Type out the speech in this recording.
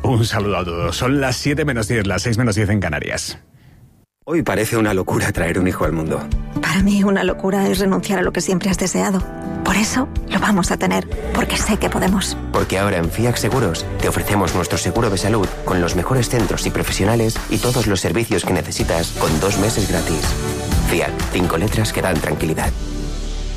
Un saludo a todos. Son las 7 menos 10, las 6 menos 10 en Canarias. Hoy parece una locura traer un hijo al mundo. Para mí una locura es renunciar a lo que siempre has deseado. Por eso lo vamos a tener, porque sé que podemos. Porque ahora en FIAC Seguros te ofrecemos nuestro seguro de salud con los mejores centros y profesionales y todos los servicios que necesitas con 2 meses gratis. FIAC, 5 letras que dan tranquilidad.